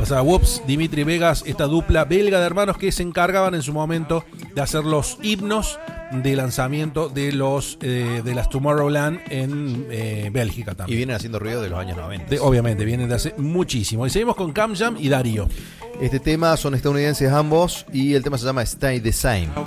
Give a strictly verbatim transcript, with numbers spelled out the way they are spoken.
Pasaba Whoops, Dimitri Vegas, esta dupla belga de hermanos que se encargaban en su momento de hacer los himnos de lanzamiento de los eh, de las Tomorrowland en eh, Bélgica también. Y vienen haciendo ruido de los años noventa. De, obviamente, vienen de hace muchísimo. Y seguimos con Cam Jam y Darío. Este tema son estadounidenses ambos y el tema se llama Stay the Same.